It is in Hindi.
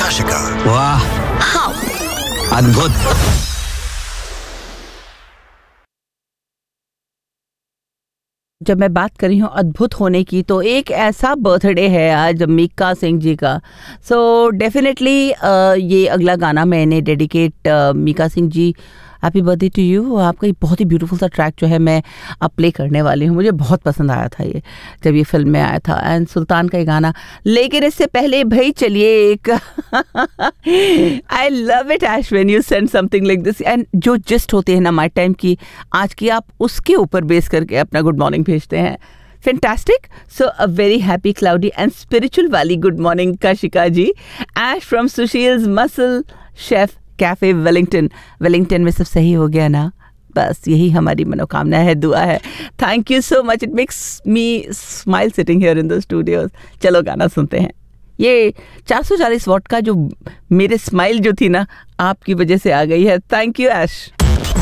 काशिका। वाह, हाँ, अद्भुत। जब मैं बात कर रही हूँ अद्भुत होने की, तो एक ऐसा बर्थडे है आज मीका सिंह जी का। सो डेफिनेटली ये अगला गाना मैंने dedicate Mika Singh ji, happy birthday to you. आपका ये बहुत ही ब्यूटीफुल सा ट्रैक जो है मैं अब प्ले करने वाली हूँ। मुझे बहुत पसंद आया था ये जब ये फिल्म में आया था, एंड सुल्तान का ये गाना। लेकिन इससे पहले भाई चलिए एक I love it ash when you send something like this, and जो जिस्ट होते हैं ना माय टाइम की आज की, आप उसके ऊपर बेस करके अपना गुड मॉर्निंग भेजते हैं। Fantastic. So a very happy, cloudy and spiritual valley good morning Kashika ji. Ash from Sushil's Muscle Chef Cafe Wellington में सब सही हो गया ना? बस यही हमारी मनोकामना है, दुआ है। Thank you so much. It makes me smile sitting here in the studios. चलो गाना सुनते हैं। ये 440 वॉट का जो मेरे स्माइल जो थी ना, आपकी वजह से आ गई है। Thank you Ash.